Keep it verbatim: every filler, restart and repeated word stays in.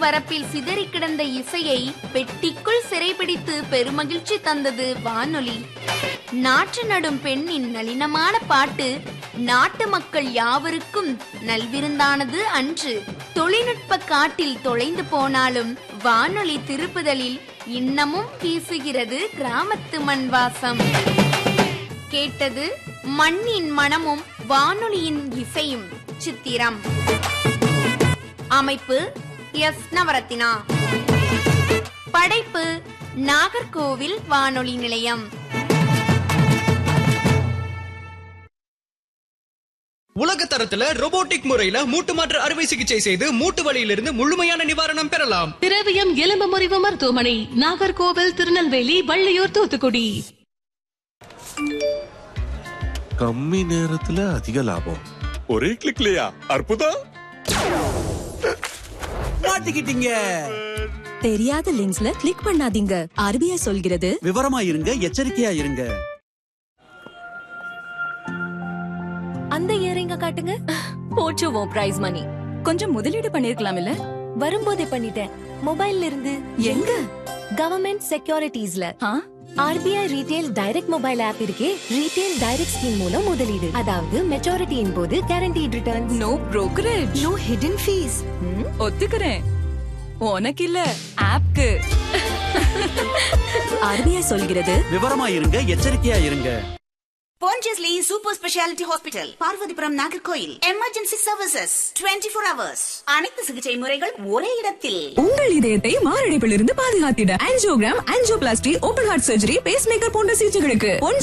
வரப்பில் சிதறி கிடந்த இசையை பெட்டிக்குள் சிறைபிடித்து பெருமகிழ்ச்சி தந்தது வானொலி. நாற்று நடும் பெண்ணின் நளினமான பாட்டு நாட்டு மக்கள் யாவருக்கும் நல்விருந்தானது அன்று. தொழில்நுட்ப காட்டில் தொலைந்து போனாலும் வானொலி திருப்புதலில் இன்னமும் வீசுகிறது கிராமத்து மண் வாசம். கேட்டது மண்ணின் மனமும் வானொலியின் இசையும். சித்திரம். அமைப்பு எஸ் நவரத்தினா. படைப்பு நாகர்கோவில் வானொலி நிலையம். உலக தரத்துல ரோபோட்டிக் முறையில மூட்டு மாற்று அறுவை சிகிச்சை செய்து மூட்டு வலியிலிருந்து முழுமையான நிவாரணம் பெறலாம். திரவியம் எலும்பு முறிவு மருத்துவமனை, நாகர்கோவில், திருநெல்வேலி, வள்ளியூர், தூத்துக்குடி. கம்மி நேரத்துல அதிக லாபம். ஒரே கிளிக்லயா? அற்புதம். மாட்டிக்கிட்டீங்க. தெரியாத லிங்க்ஸ்ல கிளிக் பண்ணாதீங்க. ஆர்பிஐ சொல்கிறது விவரமா இருங்க, எச்சரிக்கையா இருங்க. அந்த இயரிங்க காட்டுங்க. போச்சுவோம் பிரைஸ் மணி. கொஞ்சம் முதலீடு பண்ணிருக்கலாம் இல்ல? வரும்போதே பண்ணிட்டேன். மொபைல்ல இருந்து. எங்க? Government செக்யூரிட்டிஸ்ல. RBI retail direct mobile app இருக்கே. ரீடெயில் டைரக்ட் ஸ்கீம் மூலம் முதலீடு, அதாவது மெச்சூரிட்டியின் போது guaranteed returns. No brokerage, no hidden fees. ஒத்துக்கிறேன். உனக்கு இல்ல, ஆப்க்கு. ஆர்பிஐ சொல்கிறது விவரமா இருங்க, எச்சரிக்கையா இருங்க. Pondicherry Super Speciality Hospital, Parvathipuram, Nagercoil. Emergency services இருபத்தி நான்கு ஹவர்ஸ். அனைத்து சிகிச்சை முறைகள் ஒரே இடத்தில். உங்கள் இதயத்தை மாரடைப்பிலிருந்து பாதுகாத்திட angiogram, angioplasty, open heart surgery, base maker போன்ற சிகிச்சைகளுக்கு